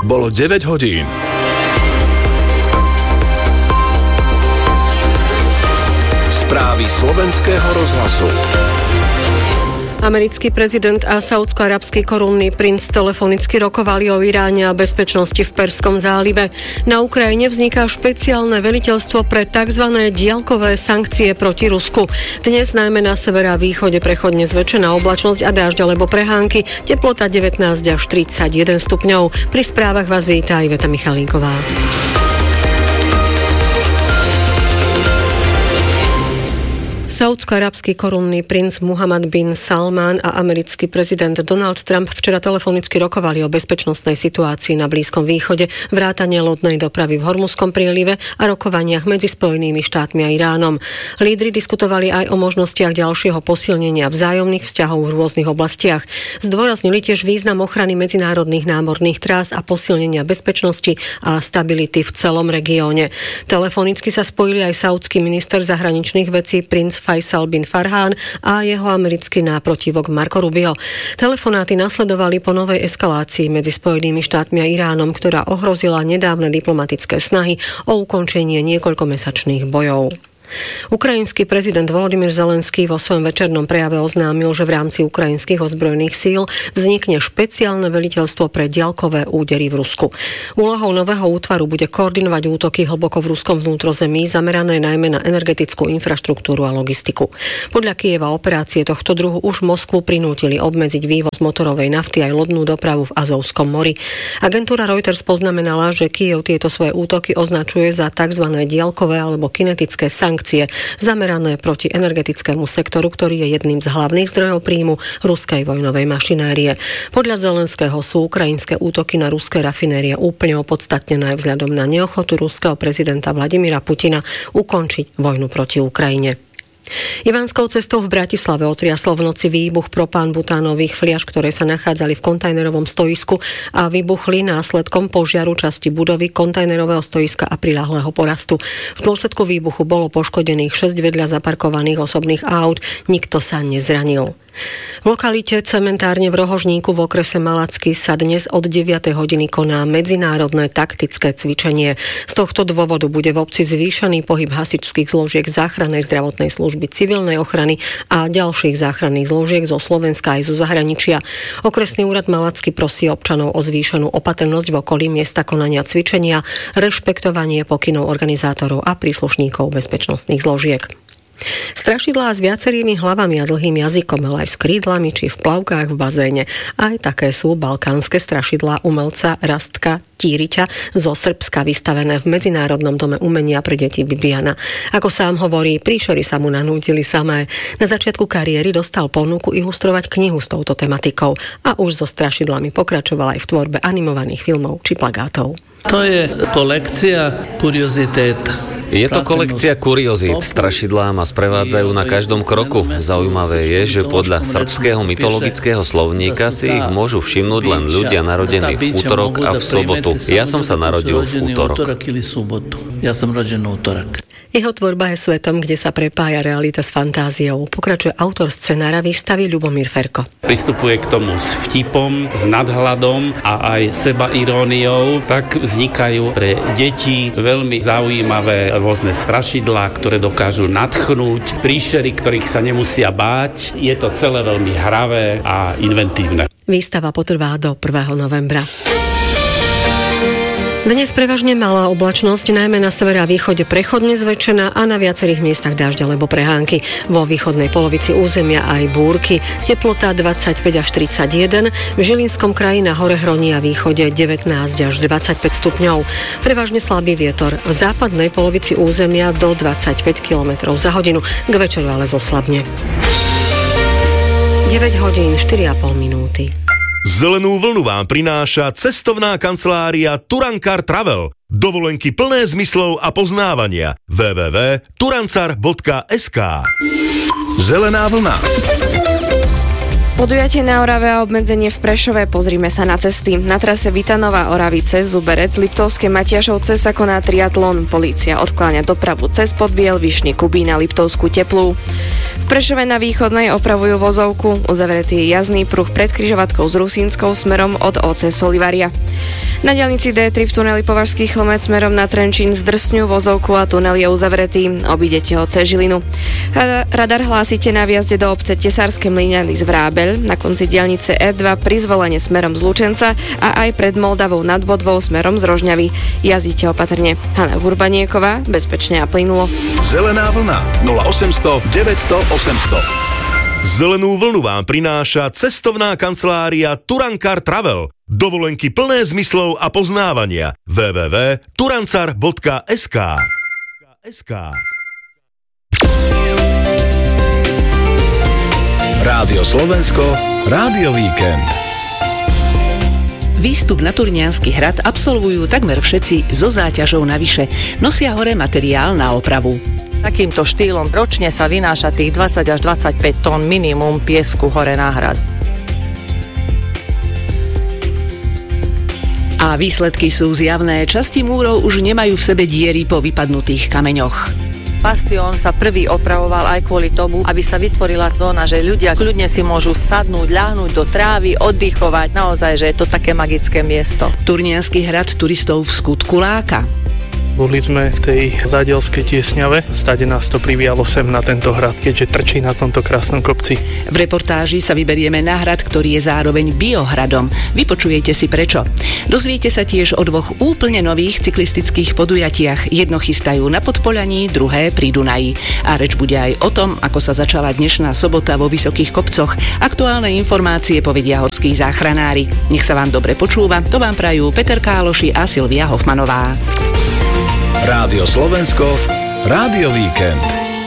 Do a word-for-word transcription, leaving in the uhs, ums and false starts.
bolo deväť hodín. Správy slovenského rozhlasu. Americký prezident a saúdsko-arabský korunný princ telefonicky rokovali o Iráne a bezpečnosti v Perskom zálive. Na Ukrajine vzniká špeciálne veliteľstvo pre tzv. Diaľkové sankcie proti Rusku. Dnes najmä na severe a východe prechodne zväčšená oblačnosť a dážď alebo prehánky. Teplota devätnásť až tridsaťjeden stupňov. Pri správach vás víta Iveta Michalíková. Saúdsko-arabský korunný princ Muhammad bin Salman a americký prezident Donald Trump včera telefonicky rokovali o bezpečnostnej situácii na Blízkom východe, vrátane lodnej dopravy v Hormuzskom prielive a rokovaniach medzi Spojenými štátmi a Iránom. Lídri diskutovali aj o možnostiach ďalšieho posilnenia vzájomných vzťahov v rôznych oblastiach. Zdôraznili tiež význam ochrany medzinárodných námorných trás a posilnenia bezpečnosti a stability v celom regióne. Telefonicky sa spojili aj saúdsky minister zahraničných vecí princ Faisal bin Farhan a jeho americký náprotivok Marco Rubio. Telefonáty nasledovali po novej eskalácii medzi Spojenými štátmi a Iránom, ktorá ohrozila nedávne diplomatické snahy o ukončenie niekoľkomesačných bojov. Ukrajinský prezident Volodymyr Zelenský vo svojom večernom prejave oznámil, že v rámci ukrajinských ozbrojených síl vznikne špeciálne veliteľstvo pre diaľkové údery v Rusku. Úlohou nového útvaru bude koordinovať útoky hlboko v ruskom vnútrozemí, zamerané najmä na energetickú infraštruktúru a logistiku. Podľa Kyjeva operácie tohto druhu už Moskvu prinútili obmedziť vývoz motorovej nafty aj lodnú dopravu v Azovskom mori. Agentúra Reuters poznamenala, že Kyjev tieto svoje útoky označuje za tzv. Diaľkové alebo kinetické sankcie zamerané proti energetickému sektoru, ktorý je jedným z hlavných zdrojov príjmu ruskej vojnovej mašinérie. Podľa Zelenského sú ukrajinské útoky na ruské rafinérie úplne opodstatnené vzhľadom na neochotu ruského prezidenta Vladimíra Putina ukončiť vojnu proti Ukrajine. Ivánskou cestou v Bratislave otriaslo v noci výbuch propán-butánových fliaš, ktoré sa nachádzali v kontajnerovom stojisku a vybuchli následkom požiaru časti budovy kontajnerového stojiska a priľahlého porastu. V dôsledku výbuchu bolo poškodených šesť vedľa zaparkovaných osobných aut, nikto sa nezranil. V lokalite cementárne v Rohožníku v okrese Malacky sa dnes od deviatej hodiny koná medzinárodné taktické cvičenie. Z tohto dôvodu bude v obci zvýšený pohyb hasičských zložiek záchrannej zdravotnej služby, civilnej ochrany a ďalších záchranných zložiek zo Slovenska aj zo zahraničia. Okresný úrad Malacky prosí občanov o zvýšenú opatrnosť v okolí miesta konania cvičenia, rešpektovanie pokynov organizátorov a príslušníkov bezpečnostných zložiek. Strašidlá s viacerými hlavami a dlhým jazykom, ale aj s krídlami či v plavkách v bazéne. Aj také sú balkánske strašidlá umelca Rastka Tíriťa zo Srbska vystavené v Medzinárodnom dome umenia pre deti Bibiana. Ako sám hovorí, príšery sa mu nanútili samé. Na začiatku kariéry dostal ponuku ilustrovať knihu s touto tematikou a už so strašidlami pokračoval aj v tvorbe animovaných filmov či plagátov. To je kolekcia kuriozitét. Je to kolekcia kuriozít. Strašidlá ma sprevádzajú na každom kroku. Zaujímavé je, že podľa srbského mytologického slovníka si ich môžu všimnúť len ľudia narodení v útorok a v sobotu. Ja som sa narodil v útorok. Ja som rodený útorok. Jeho tvorba je svetom, kde sa prepája realita s fantáziou. Pokračuje autor scenára výstavy Ľubomír Ferko. Pristupuje k tomu s vtipom, s nadhľadom a aj seba iróniou. Tak vznikajú pre deti veľmi zaujímavé rôzne strašidlá, ktoré dokážu nadchnúť, príšery, ktorých sa nemusia báť. Je to celé veľmi hravé a inventívne. Výstava potrvá do prvého novembra. Dnes prevažne malá oblačnosť, najmä na severe a východe prechodne zväčšená a na viacerých miestach dážď alebo prehánky. Vo východnej polovici územia aj búrky. Teplota dvadsaťpäť až tridsaťjeden, v Žilinskom kraji na hore Hroní a východe devätnásť až dvadsaťpäť stupňov. Prevažne slabý vietor. V západnej polovici územia do dvadsaťpäť kilometrov za hodinu. K večeru ale zoslabne. deväť hodín štyri a pol minúty. Zelenú vlnu vám prináša cestovná kancelária Turankar Travel. Dovolenky plné zmyslov a poznávania. w w w bodka turancar bodka es ká. Zelená vlna. Podujatie na Orave a obmedzenie v Prešove. Pozrime sa na cesty. Na trase Vitanová Oravice, Zuberec, Liptovské Matiašovce sa koná triatlon. Polícia odkláňa dopravu cez Podbiel, Vyšný Kubín a Liptovskú Teplú. V Prešove na Východnej opravujú vozovku. Uzavretý je jazdný pruh pred križovatkou s Rusínskou smerom od ó cé Solivaria. Na diaľnici dé tri v tuneli Považský Chlmec smerom na Trenčín zdrsňujú vozovku a tunel je uzavretý. Obídete ho cez Žilinu. Radar hlásite na vjazde do obce Tesárske Mlyňany z Vrábeľ, na konci diaľnice é dva pri zvolenie smerom z Lučenca a aj pred Moldavou nad Bodvou smerom z Rožňavy. Jazdíte opatrne. Hana Urbanieková, bezpečne a plynulo. Zelená vlna nula osemsto deväťsto osemsto. Zelenú vlnu vám prináša cestovná kancelária Turankar Travel. Dovolenky plné zmyslov a poznávania. w w w bodka turancar bodka es ká Rádio Slovensko, Rádio Víkend. Výstup na Turniansky hrad absolvujú takmer všetci so záťažou navyše. Nosia hore materiál na opravu. Takýmto štýlom ročne sa vynáša tých dvadsať až dvadsaťpäť tón minimum piesku hore na hrad. A výsledky sú zjavné. Časti múrov už nemajú v sebe diery po vypadnutých kameňoch. Bastion sa prvý opravoval aj kvôli tomu, aby sa vytvorila zóna, že ľudia kľudne si môžu sadnúť, ľahnúť do trávy, oddychovať. Naozaj, že je to také magické miesto. Turniansky hrad turistov v skutku láka. Boli sme v tej zádielskej tiesňave. Stáde nás to privialo sem na tento hrad, keďže trčí na tomto krásnom kopci. V reportáži sa vyberieme na hrad, ktorý je zároveň biohradom. Vypočujete si prečo. Dozviete sa tiež o dvoch úplne nových cyklistických podujatiach. Jedno chystajú na Podpolaní, druhé pri Dunaji. A reč bude aj o tom, ako sa začala dnešná sobota vo Vysokých Kopcoch. Aktuálne informácie povedia horskí záchranári. Nech sa vám dobre počúva, to vám prajú Peter Káloši a Silvia Hofmanová. Rádio Slovensko, Rádio Víkend.